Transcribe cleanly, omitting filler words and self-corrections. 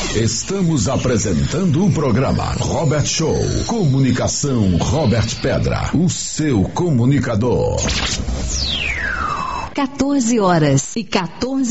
Estamos apresentando o programa Robert Show. Comunicação Robert Pedra, o seu comunicador. 14 horas e 14